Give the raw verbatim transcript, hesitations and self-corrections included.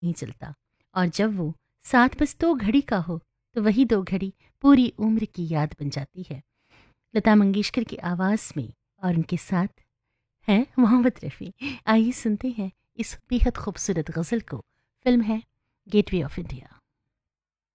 नहीं चलता, और जब वो साथ बस दो घड़ी का हो तो वही दो घड़ी पूरी उम्र की याद बन जाती है। लता मंगेशकर की आवाज़ में और उनके साथ हैं मोहम्मद रफ़ी। आइए सुनते हैं इस बेहद खूबसूरत गज़ल को। फिल्म है गेटवे ऑफ इंडिया।